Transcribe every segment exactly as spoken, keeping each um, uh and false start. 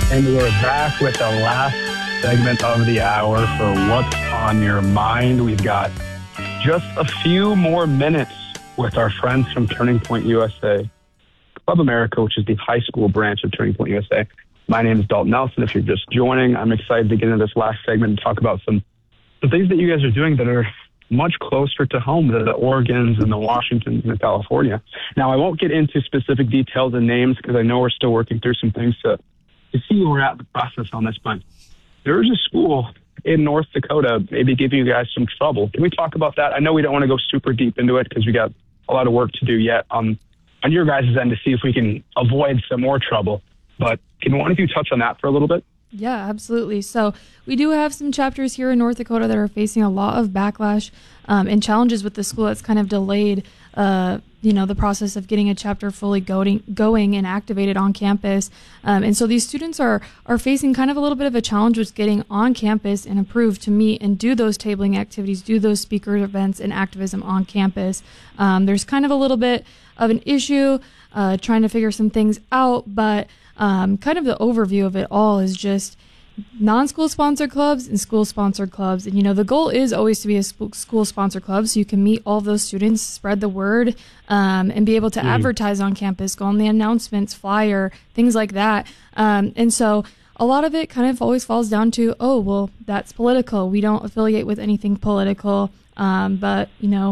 And we're back with the last segment of the hour for What's on Your Mind. We've got just a few more minutes with our friends from Turning Point U S A, Club America, which is the high school branch of Turning Point U S A. My name is Dalton Nelson. If you're just joining, I'm excited to get into this last segment and talk about some the things that you guys are doing that are much closer to home than the Oregons and the Washingtons and the California. Now, I won't get into specific details and names because I know we're still working through some things to, to see where we're at in the process on this, but there is a school in North Dakota maybe giving you guys some trouble. Can we talk about that? I know we don't want to go super deep into it because we got a lot of work to do yet on, on your guys' end to see if we can avoid some more trouble. But can one of you touch on that for a little bit? Yeah, absolutely. So we do have some chapters here in North Dakota that are facing a lot of backlash um, and challenges with the school that's kind of delayed, uh, you know, the process of getting a chapter fully going, going and activated on campus. Um, and so these students are are facing kind of a little bit of a challenge with getting on campus and approved to meet and do those tabling activities, do those speaker events and activism on campus. Um, there's kind of a little bit of an issue uh, trying to figure some things out, but Um, kind of the overview of it all is just non-school sponsored clubs and school sponsored clubs. And, you know, the goal is always to be a sp- school sponsored club so you can meet all of those students, spread the word, um, and be able to mm. advertise on campus, go on the announcements, flyer, things like that. Um, and so a lot of it kind of always falls down to, oh, well, that's political. We don't affiliate with anything political. Um, but, you know,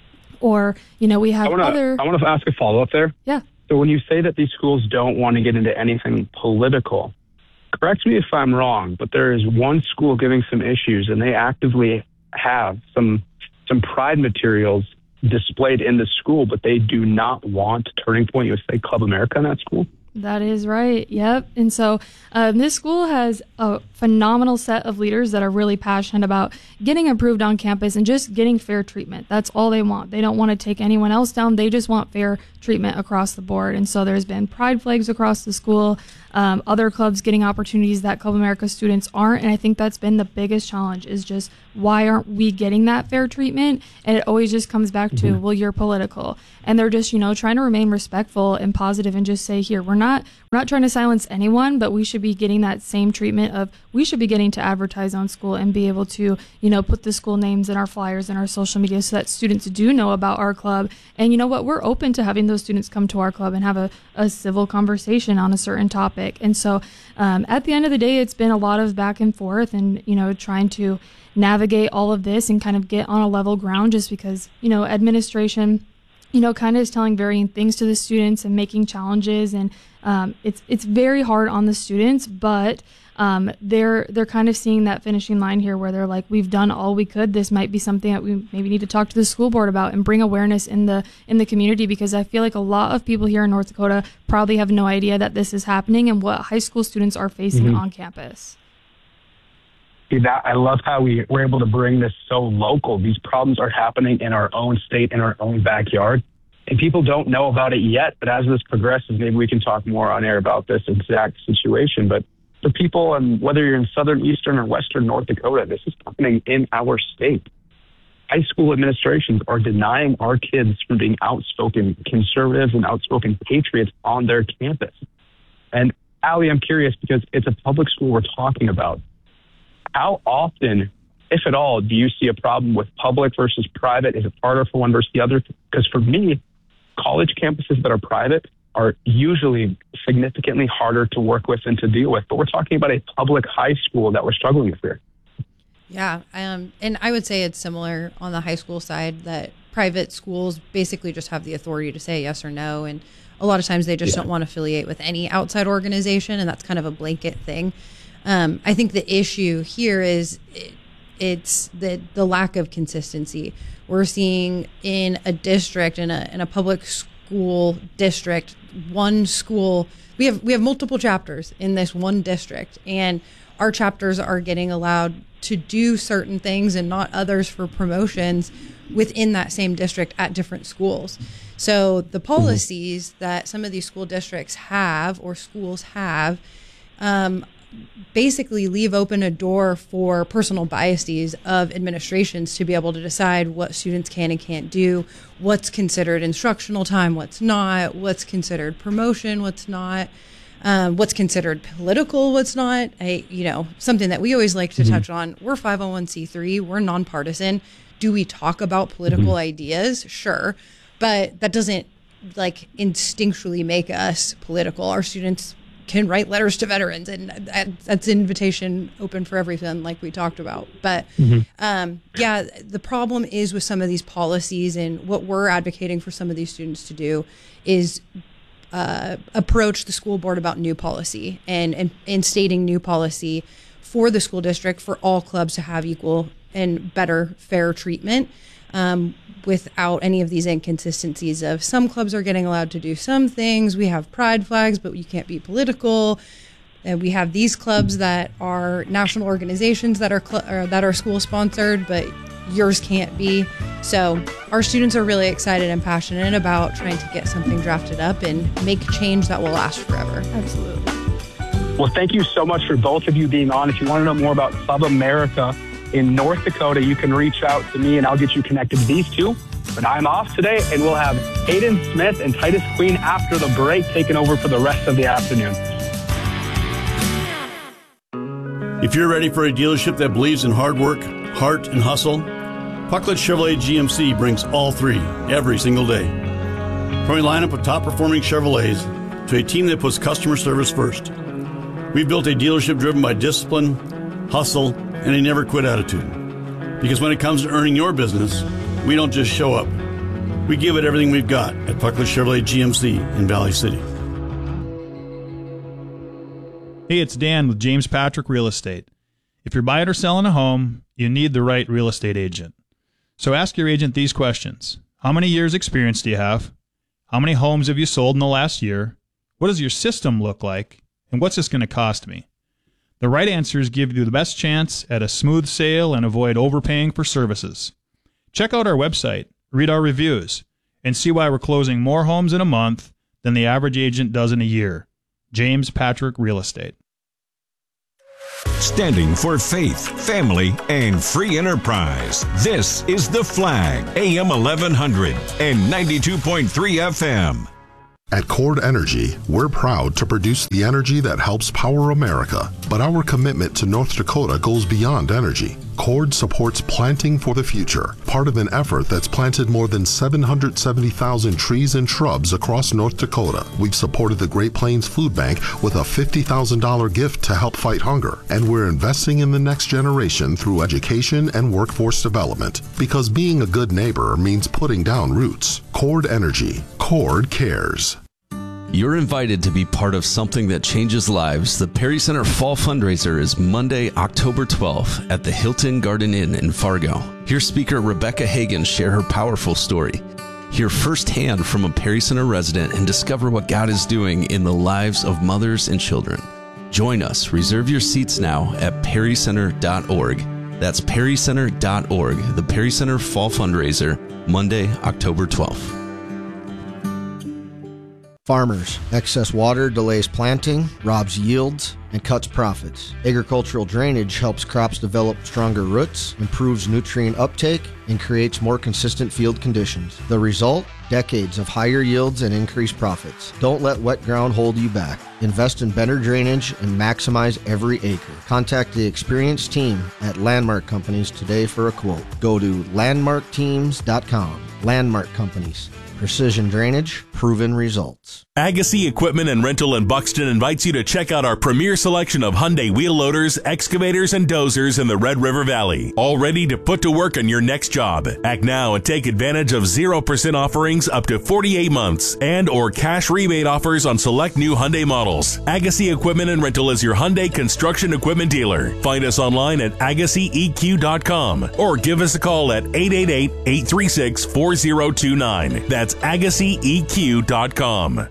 or, you know, we have I wanna, other... I want to ask a follow-up there. Yeah. So when you say that these schools don't want to get into anything political, correct me if I'm wrong, but there is one school giving some issues, and they actively have some some pride materials displayed in the school, but they do not want Turning Point U S A Club America in that school. That is right. Yep. And so um, this school has a phenomenal set of leaders that are really passionate about getting approved on campus and just getting fair treatment. That's all they want. They don't want to take anyone else down. They just want fair treatment across the board. And so there's been pride flags across the school, um, other clubs getting opportunities that Club America students aren't. And I think that's been the biggest challenge is just why aren't we getting that fair treatment? And it always just comes back to, mm-hmm. well, you're political. And they're just, you know, trying to remain respectful and positive and just say, here, we're not we're not trying to silence anyone, but we should be getting that same treatment of we should be getting to advertise on school and be able to, you know, put the school names in our flyers and our social media so that students do know about our club. And you know what? We're open to having those students come to our club and have a, a civil conversation on a certain topic. And so um, at the end of the day, it's been a lot of back and forth and, you know, trying to navigate all of this and kind of get on a level ground just because, you know, administration, you know, kind of is telling varying things to the students and making challenges. And um, it's it's very hard on the students, but um, they're they're kind of seeing that finishing line here where they're like, we've done all we could. This might be something that we maybe need to talk to the school board about and bring awareness in the in the community, because I feel like a lot of people here in North Dakota probably have no idea that this is happening and what high school students are facing mm-hmm. on campus. That, I love how we were able to bring this so local. These problems are happening in our own state, in our own backyard, and people don't know about it yet. But as this progresses, maybe we can talk more on air about this exact situation. But for people, and whether you're in southern, eastern, or western North Dakota, this is happening in our state. High school administrations are denying our kids from being outspoken conservatives and outspoken patriots on their campus. And Allie, I'm curious because it's a public school we're talking about. How often, if at all, do you see a problem with public versus private? Is it harder for one versus the other? Because for me, college campuses that are private are usually significantly harder to work with and to deal with. But we're talking about a public high school that we're struggling with here. Yeah, um, and I would say it's similar on the high school side, that private schools basically just have the authority to say yes or no. And a lot of times they just yeah. don't want to affiliate with any outside organization, and that's kind of a blanket thing. Um, I think the issue here is it, it's the the lack of consistency. We're seeing in a district, in a in a public school district, one school, we have we have multiple chapters in this one district, and our chapters are getting allowed to do certain things and not others for promotions within that same district at different schools. So the policies mm-hmm. that some of these school districts have or schools have um, basically leave open a door for personal biases of administrations to be able to decide what students can and can't do, what's considered instructional time, what's not, what's considered promotion, what's not. um, what's considered political, what's not. I, you know, something that we always like to mm-hmm. touch on. We're five oh one c three. We're nonpartisan. Do we talk about political mm-hmm. ideas? Sure. But that doesn't like instinctually make us political. Our students can write letters to veterans, and that's an invitation open for everything, like we talked about. But mm-hmm. um, yeah, the problem is with some of these policies, and what we're advocating for some of these students to do is uh, approach the school board about new policy and, and, and stating new policy for the school district for all clubs to have equal and better, fair treatment. Um, without any of these inconsistencies of some clubs are getting allowed to do some things. We have pride flags, but you can't be political. And we have these clubs that are national organizations that are cl- or that are school sponsored, but yours can't be. So our students are really excited and passionate about trying to get something drafted up and make change that will last forever. Absolutely. Well, thank you so much for both of you being on. If you want to know more about Club America in North Dakota, you can reach out to me and I'll get you connected to these two. But I'm off today, and we'll have Hayden Smith and Titus Queen after the break taking over for the rest of the afternoon. If you're ready for a dealership that believes in hard work, heart, and hustle, Pucklet Chevrolet G M C brings all three every single day. From a lineup of top-performing Chevrolets to a team that puts customer service first, we've built a dealership driven by discipline, hustle, and a never-quit attitude. Because when it comes to earning your business, we don't just show up. We give it everything we've got at Pucklet Chevrolet G M C in Valley City. Hey, it's Dan with James Patrick Real Estate. If you're buying or selling a home, you need the right real estate agent. So ask your agent these questions. How many years experience do you have? How many homes have you sold in the last year? What does your system look like? And what's this going to cost me? The right answers give you the best chance at a smooth sale and avoid overpaying for services. Check out our website, read our reviews, and see why we're closing more homes in a month than the average agent does in a year. James Patrick Real Estate. Standing for faith, family, and free enterprise. This is The Flag, A M eleven hundred and ninety-two point three F M. At Cord Energy, we're proud to produce the energy that helps power America, but our commitment to North Dakota goes beyond energy. Cord supports Planting for the Future, part of an effort that's planted more than seven hundred seventy thousand trees and shrubs across North Dakota. We've supported the Great Plains Food Bank with a fifty thousand dollars gift to help fight hunger, and we're investing in the next generation through education and workforce development, because being a good neighbor means putting down roots. Cord Energy. Cord cares. You're invited to be part of something that changes lives. The Perry Center Fall Fundraiser is Monday, October twelfth at the Hilton Garden Inn in Fargo. Hear speaker Rebecca Hagan share her powerful story. Hear firsthand from a Perry Center resident and discover what God is doing in the lives of mothers and children. Join us. Reserve your seats now at perry center dot org. That's perry center dot org. The Perry Center Fall Fundraiser, Monday, October twelfth. Farmers. Excess water delays planting, robs yields, and cuts profits. Agricultural drainage helps crops develop stronger roots, improves nutrient uptake, and creates more consistent field conditions. The result? Decades of higher yields and increased profits. Don't let wet ground hold you back. Invest in better drainage and maximize every acre. Contact the experienced team at Landmark Companies today for a quote. Go to landmark teams dot com. Landmark Companies. Precision drainage, proven results. Agassi Equipment and Rental in Buxton invites you to check out our premier selection of Hyundai wheel loaders, excavators, and dozers in the Red River Valley. All ready to put to work on your next job. Act now and take advantage of zero percent offerings up to forty-eight months and or cash rebate offers on select new Hyundai models. Agassi Equipment and Rental is your Hyundai construction equipment dealer. Find us online at agassi e q dot com or give us a call at eight eight eight, eight three six, four zero two nine. That's agassi e q dot com.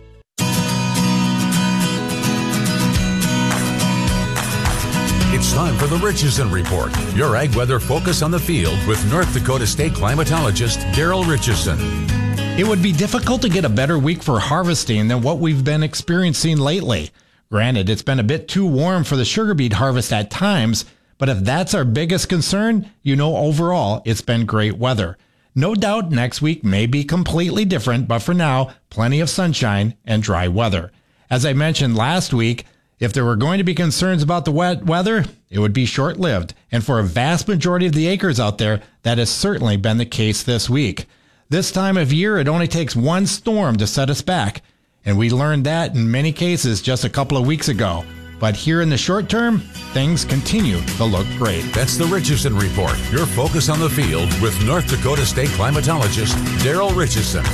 It's time for the Richardson Report, your ag weather focus on the field with North Dakota State climatologist Daryl Richardson. It would be difficult to get a better week for harvesting than what we've been experiencing lately. Granted, it's been a bit too warm for the sugar beet harvest at times, but if that's our biggest concern, you know overall it's been great weather. No doubt next week may be completely different, but for now, plenty of sunshine and dry weather. As I mentioned last week, if there were going to be concerns about the wet weather, it would be short-lived. And for a vast majority of the acres out there, that has certainly been the case this week. This time of year, it only takes one storm to set us back. And we learned that in many cases just a couple of weeks ago. But here in the short term, things continue to look great. That's the Richardson Report, your focus on the field with North Dakota State climatologist Daryl Richardson.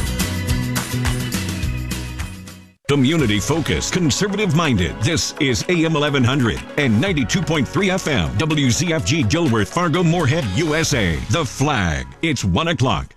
Community focused, conservative minded. This is A M eleven hundred and ninety-two point three F M. W Z F G Dilworth, Fargo, Moorhead, U S A. The Flag. It's one o'clock.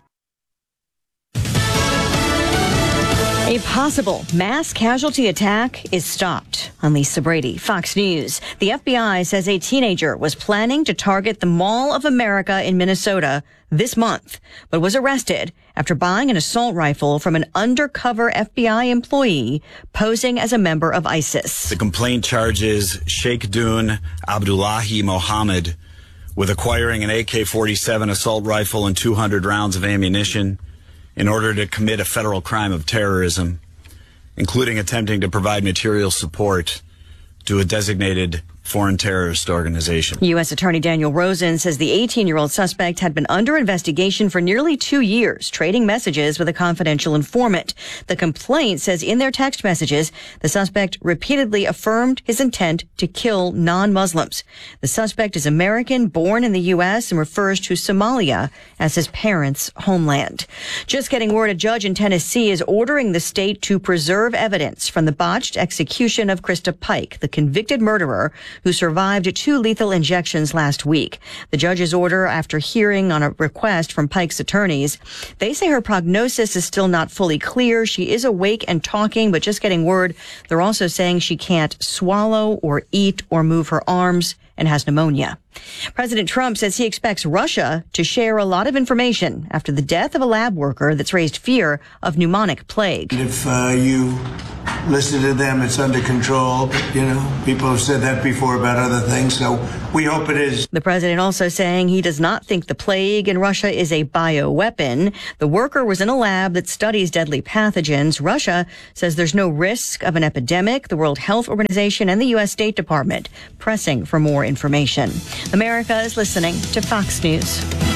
A possible mass casualty attack is stopped. I'm Lisa Brady, Fox News. The F B I says a teenager was planning to target the Mall of America in Minnesota this month, but was arrested after buying an assault rifle from an undercover F B I employee posing as a member of ISIS. The complaint charges Sheikh Dun Abdullahi Mohammed with acquiring an A K forty-seven assault rifle and two hundred rounds of ammunition in order to commit a federal crime of terrorism, including attempting to provide material support to a designated foreign terrorist organization. U S Attorney Daniel Rosen says the eighteen-year-old suspect had been under investigation for nearly two years, trading messages with a confidential informant. The complaint says in their text messages, the suspect repeatedly affirmed his intent to kill non-Muslims. The suspect is American, born in the U S, and refers to Somalia as his parents' homeland. Just getting word, a judge in Tennessee is ordering the state to preserve evidence from the botched execution of Krista Pike, the convicted murderer who survived two lethal injections last week. The judge's order after hearing on a request from Pike's attorneys. They say her prognosis is still not fully clear. She is awake and talking, but just getting word, they're also saying she can't swallow or eat or move her arms and has pneumonia. President Trump says he expects Russia to share a lot of information after the death of a lab worker that's raised fear of pneumonic plague. If uh, you listen to them, it's under control. But, you know, people have said that before about other things, so we hope it is. The president also saying he does not think the plague in Russia is a bioweapon. The worker was in a lab that studies deadly pathogens. Russia says there's no risk of an epidemic. The World Health Organization and the U S State Department pressing for more information. America is listening to Fox News.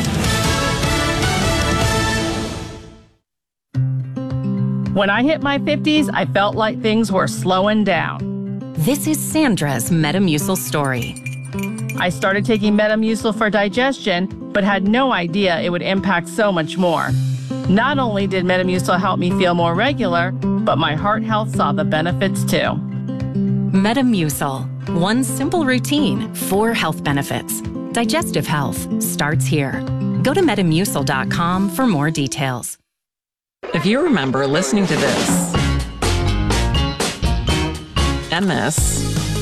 When I hit my fifties, I felt like things were slowing down. This is Sandra's Metamucil story. I started taking Metamucil for digestion, but had no idea it would impact so much more. Not only did Metamucil help me feel more regular, but my heart health saw the benefits too. Metamucil. One simple routine, four health benefits. Digestive health starts here. Go to metamucil dot com for more details. If you remember listening to this, M S,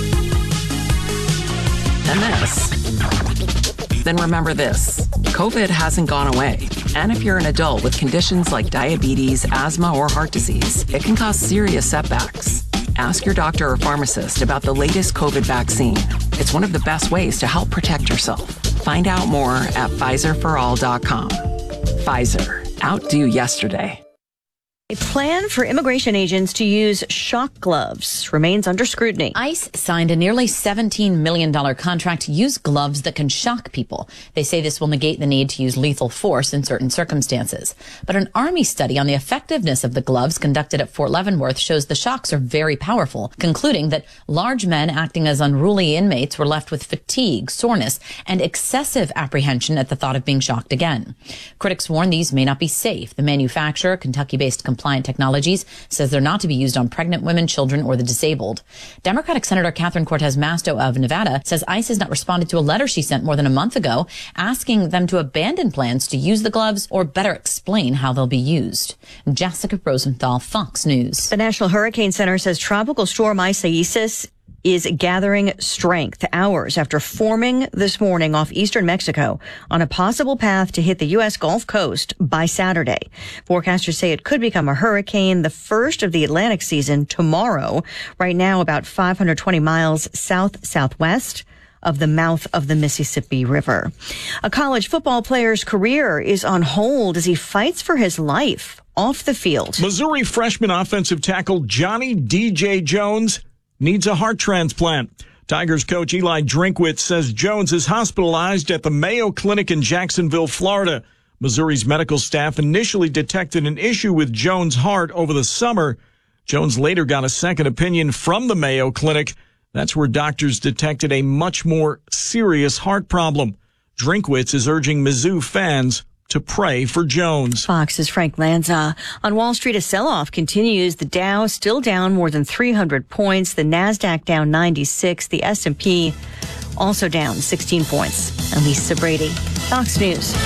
M S, then remember this. COVID hasn't gone away. And if you're an adult with conditions like diabetes, asthma, or heart disease, it can cause serious setbacks. Ask your doctor or pharmacist about the latest COVID vaccine. It's one of the best ways to help protect yourself. Find out more at Pfizer for all dot com. Pfizer, outdo yesterday. A plan for immigration agents to use shock gloves remains under scrutiny. ICE signed a nearly seventeen million dollars contract to use gloves that can shock people. They say this will negate the need to use lethal force in certain circumstances. But an Army study on the effectiveness of the gloves conducted at Fort Leavenworth shows the shocks are very powerful, concluding that large men acting as unruly inmates were left with fatigue, soreness, and excessive apprehension at the thought of being shocked again. Critics warn these may not be safe. The manufacturer, Kentucky-based Compliant Technologies, says they're not to be used on pregnant women, children, or the disabled. Democratic Senator Catherine Cortez Masto of Nevada says ICE has not responded to a letter she sent more than a month ago asking them to abandon plans to use the gloves or better explain how they'll be used. Jessica Rosenthal, Fox News. The National Hurricane Center says Tropical Storm Isaias is gathering strength hours after forming this morning off eastern Mexico on a possible path to hit the U S Gulf Coast by Saturday. Forecasters say it could become a hurricane, the first of the Atlantic season, tomorrow. Right now, about five hundred twenty miles south-southwest of the mouth of the Mississippi River. A college football player's career is on hold as he fights for his life. off the field. Missouri freshman offensive tackle Johnny D J Jones needs a heart transplant. Tigers coach Eli Drinkwitz says Jones is hospitalized at the Mayo Clinic in Jacksonville, Florida. Missouri's medical staff initially detected an issue with Jones' heart over the summer. Jones later got a second opinion from the Mayo Clinic. That's where doctors detected a much more serious heart problem. Drinkwitz is urging Mizzou fans to pray for Jones. Fox's Frank Lanza. On Wall Street, a sell-off continues. The Dow still down more than three hundred points. The NASDAQ down ninety-six. The S and P also down sixteen points. I'm Lisa Brady, Fox News.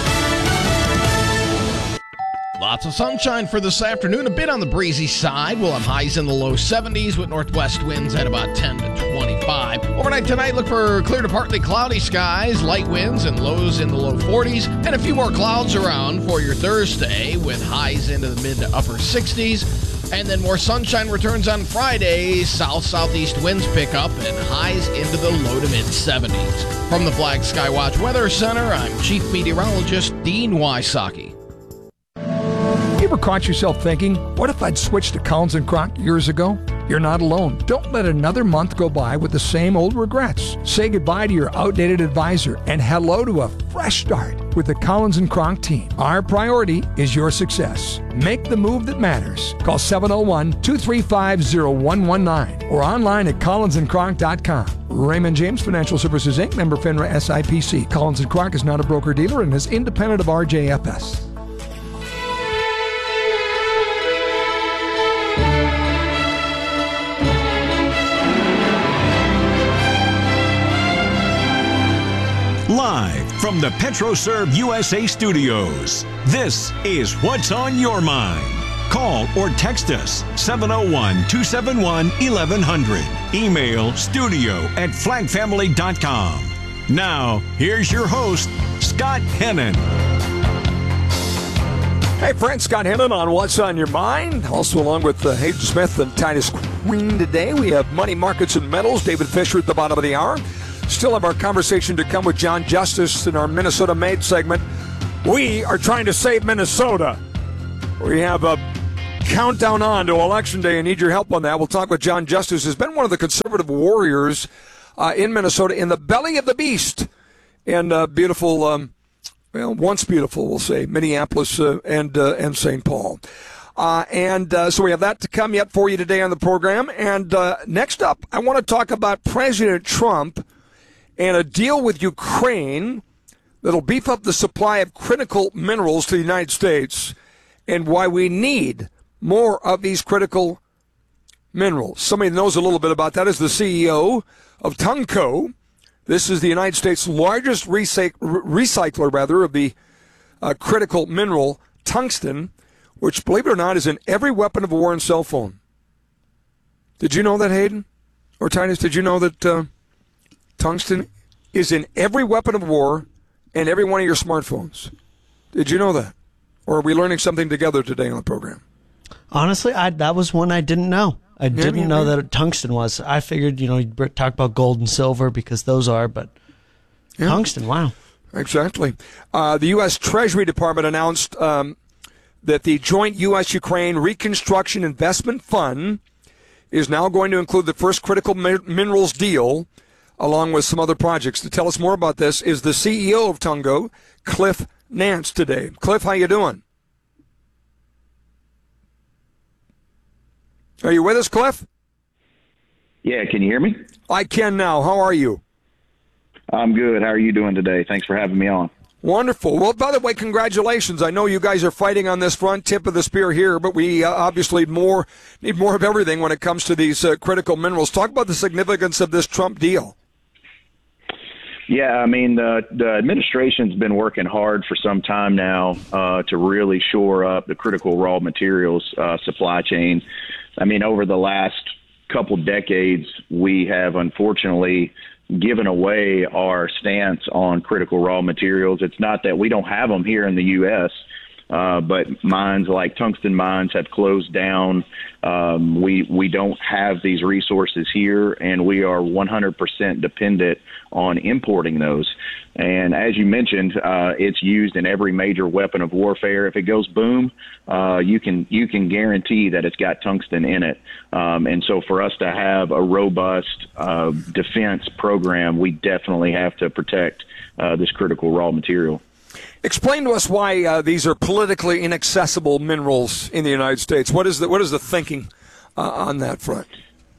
Lots of sunshine for this afternoon, a bit on the breezy side. We'll have highs in the low seventies with northwest winds at about ten to twenty-five. Overnight tonight, look for clear to partly cloudy skies, light winds and lows in the low forties, and a few more clouds around for your Thursday with highs into the mid to upper sixties. And then more sunshine returns on Friday. South-southeast winds pick up and highs into the low to mid seventies. From the Flag Skywatch Weather Center, I'm Chief Meteorologist Dean Wysocki. You ever caught yourself thinking, what if I'd switched to Collins and Cronk years ago? You're not alone. Don't let another month go by with the same old regrets. Say goodbye to your outdated advisor and hello to a fresh start with the Collins and Cronk team. Our priority is your success. Make the move that matters. Call seven oh one, two three five, oh one one nine or online at collins and cronk dot com. Raymond James Financial Services, Incorporated, member FINRA S I P C. Collins and Cronk is not a broker-dealer and is independent of R J F S. Live from the PetroServe U S A studios, this is What's on Your Mind. Call or text us seven oh one, two seven one, eleven hundred. Email studio at flag family dot com. Now, here's your host, Scott Hennon. Hey friends, Scott Hennon on What's on Your Mind. Also along with uh, Hayden Smith and Titus Queen today, we have Money Markets and Metals, David Fisher at the bottom of the hour. Still have our conversation to come with John Justice in our Minnesota Made segment. We are trying to save Minnesota. We have a countdown on to Election Day and need your help on that. We'll talk with John Justice, who's been one of the conservative warriors uh, in Minnesota, in the belly of the beast, in uh, beautiful, um, well, once beautiful, we'll say, Minneapolis uh, and uh, and Saint Paul. Uh, and uh, so we have that to come yet for you today on the program. And uh, next up, I want to talk about President Trump and a deal with Ukraine that'll beef up the supply of critical minerals to the United States and why we need more of these critical minerals. Somebody that knows a little bit about that is the C E O of Tungco. This is the United States' largest recyc- recycler, rather, of the uh, critical mineral tungsten, which, believe it or not, is in every weapon of war and cell phone. Did you know that, Hayden? Or Titus, did you know that uh, tungsten is in every weapon of war and every one of your smartphones? Did you know that? Or are we learning something together today on the program? Honestly, I, that was one I didn't know. I Yeah, didn't yeah, know yeah. that tungsten was. I figured, you know, you'd talk about gold and silver because those are, but Yeah. tungsten, wow. Exactly. Uh, the U S. Treasury Department announced um, that the joint U S Ukraine Reconstruction Investment Fund is now going to include the first critical mi- minerals deal, along with some other projects. To tell us more about this is the C E O of Tungco, Cliff Nance, today. Cliff, how you doing? Are you with us, Cliff? Yeah, can you hear me? I can now. How are you? I'm good. How are you doing today? Thanks for having me on. Wonderful. Well, by the way, congratulations. I know you guys are fighting on this front, tip of the spear here, but we uh, obviously need more, need more of everything when it comes to these uh, critical minerals. Talk about the significance of this Trump deal. Yeah, I mean, the, the administration's been working hard for some time now uh, to really shore up the critical raw materials uh, supply chain. I mean, over the last couple decades, we have unfortunately given away our stance on critical raw materials. It's not that we don't have them here in the U S, Uh, but mines like tungsten mines have closed down. Um, we we don't have these resources here, and we are one hundred percent dependent on importing those. And as you mentioned, uh, it's used in every major weapon of warfare. If it goes boom, uh, you can you can guarantee that it's got tungsten in it. Um, and so for us to have a robust uh, defense program, we definitely have to protect uh, this critical raw material. Explain to us why uh, these are politically inaccessible minerals in the United States. What is the what is the thinking uh, on that front?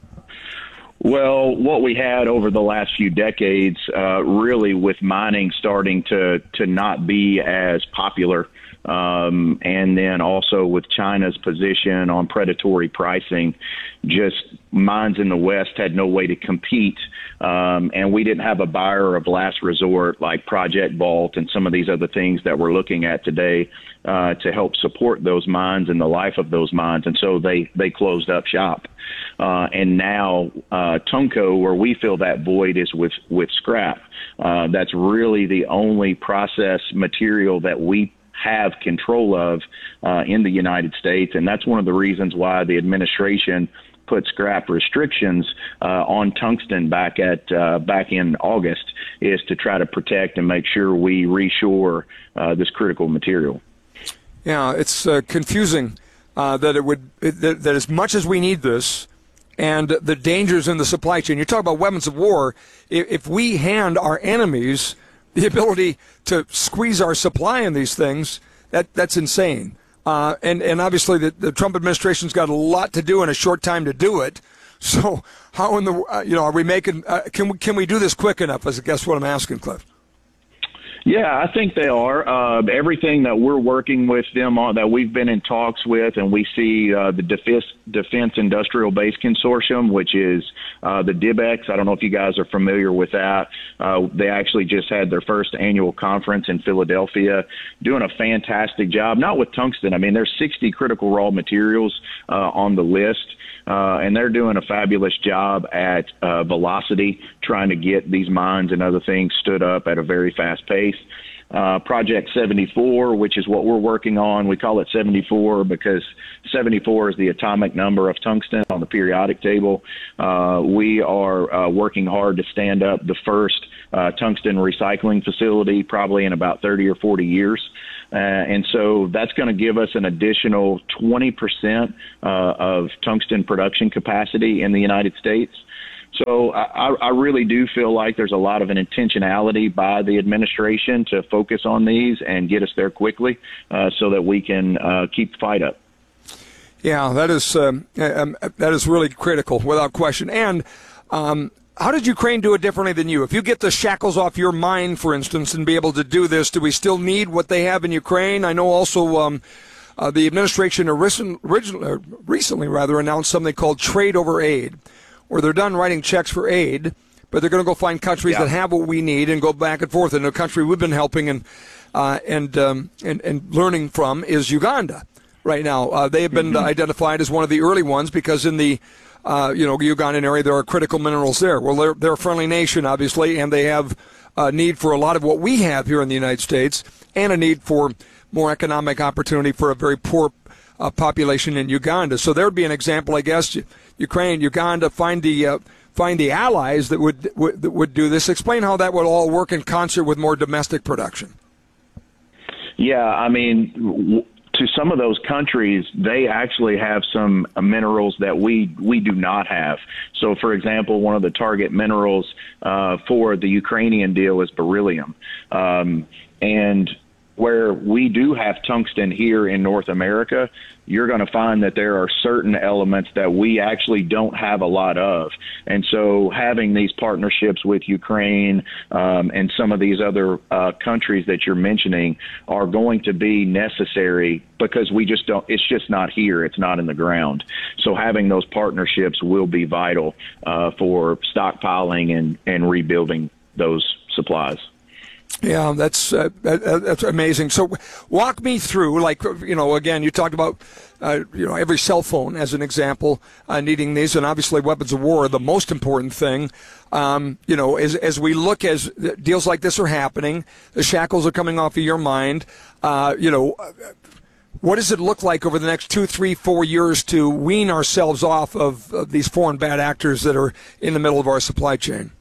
Well, what we had over the last few decades, uh, really with mining starting to, to not be as popular, um, and then also with China's position on predatory pricing, just mines in the West had no way to compete, um, and we didn't have a buyer of last resort like Project Vault and some of these other things that we're looking at today uh, to help support those mines and the life of those mines, and so they, they closed up shop. Uh, and now uh, Tunco, where we fill that void, is with, with scrap. Uh, that's really the only process material that we have control of uh, in the United States, and that's one of the reasons why the administration put scrap restrictions uh, on tungsten back at uh, back in August, is to try to protect and make sure we reshore uh, this critical material. Yeah, it's uh, confusing. Uh, that it would that, that as much as we need this, and the dangers in the supply chain. You talk about weapons of war. If, if we hand our enemies the ability to squeeze our supply in these things, that that's insane. Uh, and and obviously the, the Trump administration's got a lot to do in a short time to do it. So how in the uh, you know are we making? Uh, can we can we do this quick enough? As I guess what I'm asking, Cliff. Yeah, I think they are. Uh, everything that we're working with them on, that we've been in talks with, and we see uh, the Defense, Defense Industrial Base Consortium, which is uh, the D I B X. I don't know if you guys are familiar with that. Uh, they actually just had their first annual conference in Philadelphia, doing a fantastic job, not with tungsten. I mean, there's sixty critical raw materials uh, on the list. Uh, and they're doing a fabulous job at uh, velocity, trying to get these mines and other things stood up at a very fast pace. Uh, Project seventy-four, which is what we're working on, we call it seventy-four because seventy-four is the atomic number of tungsten on the periodic table. Uh, we are uh, working hard to stand up the first uh, tungsten recycling facility probably in about thirty or forty years. Uh, and so that's going to give us an additional twenty percent uh, of tungsten production capacity in the United States. So I, I really do feel like there's a lot of an intentionality by the administration to focus on these and get us there quickly uh, so that we can uh, keep the fight up. Yeah, that is um, um, that is really critical, without question. And um, how did Ukraine do it differently than you? If you get the shackles off your mind, for instance, and be able to do this, do we still need what they have in Ukraine? I know also um, uh, the administration originally, recently rather announced something called trade over aid, where they're done writing checks for aid, but they're going to go find countries yeah. that have what we need and go back and forth. And a country we've been helping and uh, and, um, and and learning from is Uganda right now. Uh, they have been mm-hmm. identified as one of the early ones because in the uh, you know Ugandan area there are critical minerals there. Well, they're they're a friendly nation, obviously, and they have a need for a lot of what we have here in the United States, and a need for more economic opportunity for a very poor uh, population in Uganda. So there would be an example, I guess. Ukraine, Uganda, find the uh, find the allies that would, would that would do this. Explain how that would all work in concert with more domestic production. Yeah, I mean, w- to some of those countries, they actually have some minerals that we we do not have. So, for example, one of the target minerals uh, for the Ukrainian deal is beryllium, um, and where we do have tungsten here in North America, you're going to find that there are certain elements that we actually don't have a lot of. And so having these partnerships with Ukraine um, and some of these other uh, countries that you're mentioning are going to be necessary because we just don't, it's just not here. It's not in the ground. So having those partnerships will be vital uh, for stockpiling and, and rebuilding those supplies. Yeah, that's uh, that, that's amazing. So walk me through, like, you know, again, you talked about, uh, you know, every cell phone as an example, uh, needing these, and obviously weapons of war are the most important thing. Um, you know, as as we look as deals like this are happening, the shackles are coming off of your mind, uh, you know, What does it look like over the next two, three, four years to wean ourselves off of, of these foreign bad actors that are in the middle of our supply chain?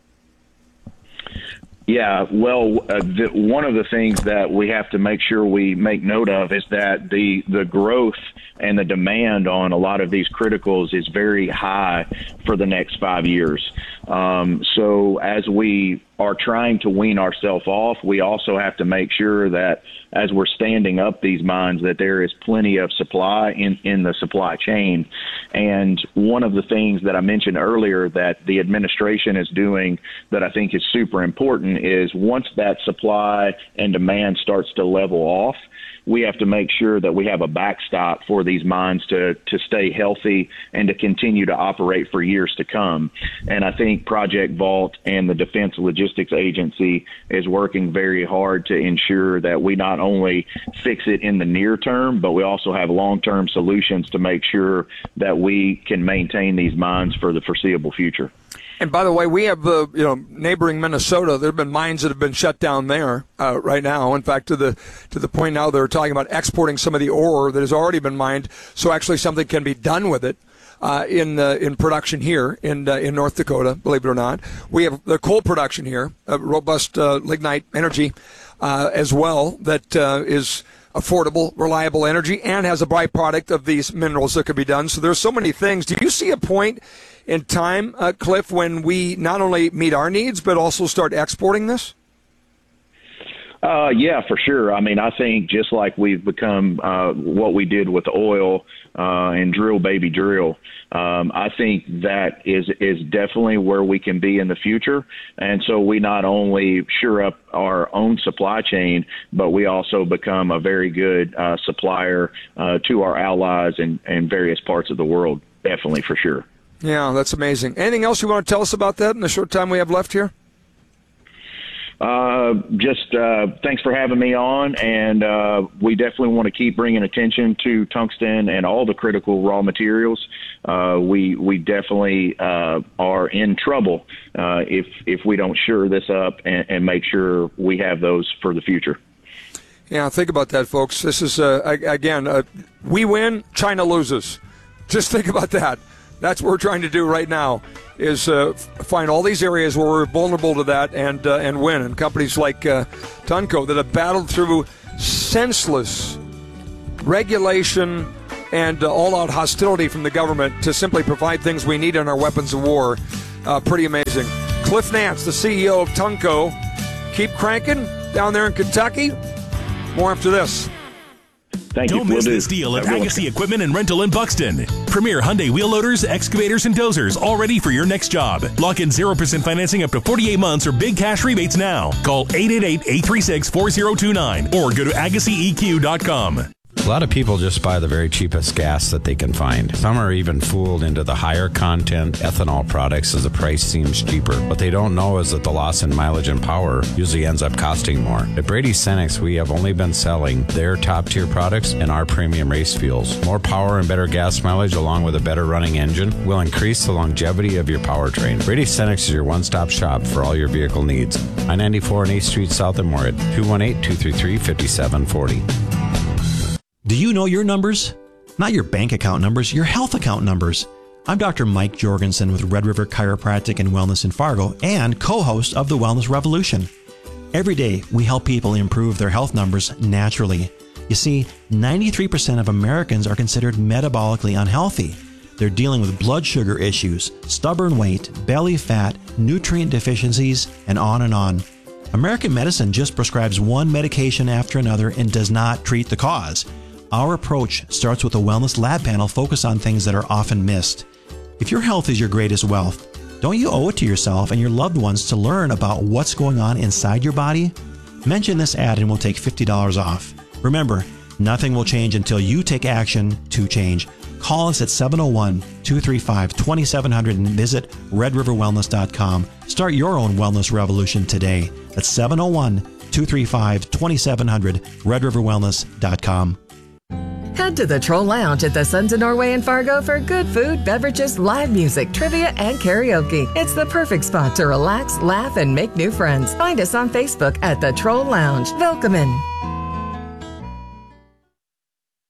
Yeah, well, uh, the, one of the things that we have to make sure we make note of is that the the growth and the demand on a lot of these criticals is very high for the next five years. Um, so as we are trying to wean ourselves off, we also have to make sure that as we're standing up these mines, that there is plenty of supply in, in the supply chain. And one of the things that I mentioned earlier that the administration is doing that I think is super important is once that supply and demand starts to level off, we have to make sure that we have a backstop for these mines to, to stay healthy and to continue to operate for years to come. And I think Project Vault and the Defense Logistics Agency is working very hard to ensure that we not only fix it in the near term, but we also have long-term solutions to make sure that we can maintain these mines for the foreseeable future. And by the way, we have, uh, you know, neighboring Minnesota. There have been mines that have been shut down there uh, right now. In fact, to the to the point now they're talking about exporting some of the ore that has already been mined, so actually something can be done with it uh, in uh, in production here in uh, in North Dakota. Believe it or not, we have the coal production here, uh, robust uh, lignite energy uh, as well that uh, is affordable, reliable energy, and has a byproduct of these minerals that could be done. So there's so many things. Do you see a point in time, uh, Cliff, when we not only meet our needs, but also start exporting this? Uh, yeah, for sure. I mean, I think just like we've become uh, what we did with oil uh, and drill, baby, drill, um, I think that is is definitely where we can be in the future. And so we not only shore up our own supply chain, but we also become a very good uh, supplier uh, to our allies in, in various parts of the world, definitely, for sure. Yeah, that's amazing. Anything else you want to tell us about that in the short time we have left here? Uh, just uh, thanks for having me on, and uh, we definitely want to keep bringing attention to tungsten and all the critical raw materials. Uh, we we definitely uh, are in trouble uh, if if we don't shore this up and, and make sure we have those for the future. Yeah, think about that, folks. This is, uh, again, uh, we win, China loses. Just think about that. That's what we're trying to do right now, is uh, find all these areas where we're vulnerable to that and uh, and win. And companies like uh, Tunco that have battled through senseless regulation and uh, all-out hostility from the government to simply provide things we need in our weapons of war. Uh, pretty amazing. Cliff Nance, the C E O of Tunco. Keep cranking down there in Kentucky. More after this. Thank Don't you. miss Will this do. deal at Everyone. Agassi Equipment and Rental in Buxton. Premier Hyundai wheel loaders, excavators, and dozers, all ready for your next job. Lock in zero percent financing up to forty-eight months or big cash rebates now. Call eight eight eight, eight three six, four zero two nine or go to agassi e q dot com. A lot of people just buy the very cheapest gas that they can find. Some are even fooled into the higher content ethanol products as the price seems cheaper. What they don't know is that the loss in mileage and power usually ends up costing more. At Brady Cenex, we have only been selling their top-tier products and our premium race fuels. More power and better gas mileage along with a better running engine will increase the longevity of your powertrain. Brady Cenex is your one-stop shop for all your vehicle needs. I ninety-four and eighth Street South in Moorhead, two one eight, two three three, five seven four zero. Do you know your numbers? Not your bank account numbers, your health account numbers. I'm Doctor Mike Jorgensen with Red River Chiropractic and Wellness in Fargo and co-host of The Wellness Revolution. Every day, we help people improve their health numbers naturally. You see, ninety-three percent of Americans are considered metabolically unhealthy. They're dealing with blood sugar issues, stubborn weight, belly fat, nutrient deficiencies, and on and on. American medicine just prescribes one medication after another and does not treat the cause. Our approach starts with a wellness lab panel focused on things that are often missed. If your health is your greatest wealth, don't you owe it to yourself and your loved ones to learn about what's going on inside your body? Mention this ad and we'll take fifty dollars off. Remember, nothing will change until you take action to change. Call us at seven oh one, two three five, two seven zero zero and visit red river wellness dot com. Start your own wellness revolution today. That's seven oh one, two three five, two seven zero zero, red river wellness dot com. Head to the Troll Lounge at the Sons of Norway in Fargo for good food, beverages, live music, trivia, and karaoke. It's the perfect spot to relax, laugh, and make new friends. Find us on Facebook at the Troll Lounge. Welcome in.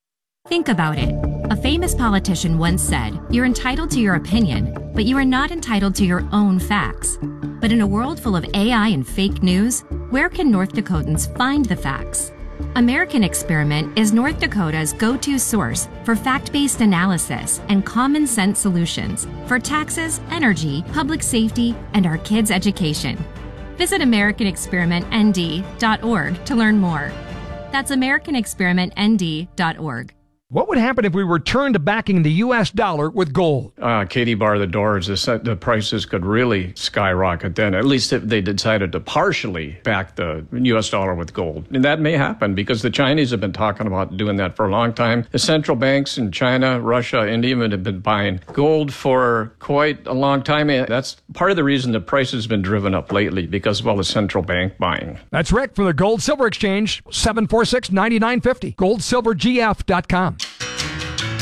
Think about it. A famous politician once said, "You're entitled to your opinion, but you are not entitled to your own facts." But in a world full of A I and fake news, where can North Dakotans find the facts? American Experiment is North Dakota's go-to source for fact-based analysis and common sense solutions for taxes, energy, public safety, and our kids' education. Visit American Experiment N D dot org to learn more. That's American Experiment N D dot org. What would happen if we returned to backing the U S dollar with gold? Uh, Katie bar the doors. The, the prices could really skyrocket then, at least if they decided to partially back the U S dollar with gold. And that may happen because the Chinese have been talking about doing that for a long time. The central banks in China, Russia, India have been buying gold for quite a long time. And that's part of the reason the price has been driven up lately, because of all the central bank buying. That's Rick for the Gold Silver Exchange, seven four six, nine nine five zero, gold silver g f dot com.